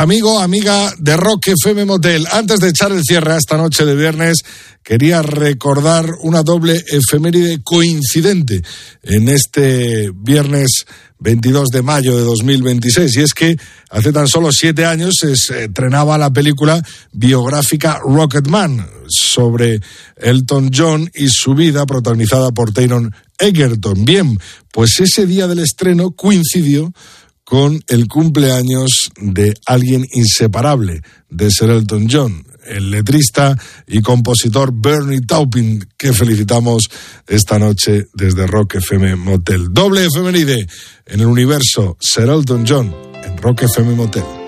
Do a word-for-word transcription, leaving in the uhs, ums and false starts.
amigo, amiga de Rock F M Motel. Antes de echar el cierre a esta noche de viernes, quería recordar una doble efeméride coincidente en este viernes veintidós de mayo de dos mil veintiséis, y es que hace tan solo siete años se estrenaba la película biográfica Rocketman sobre Elton John y su vida, protagonizada por Taron Egerton. Bien, pues ese día del estreno coincidió con el cumpleaños de alguien inseparable de Sir Elton John, el letrista y compositor Bernie Taupin, que felicitamos esta noche desde Rock F M Motel. Doble efeméride en el universo Sir Elton John en Rock F M Motel.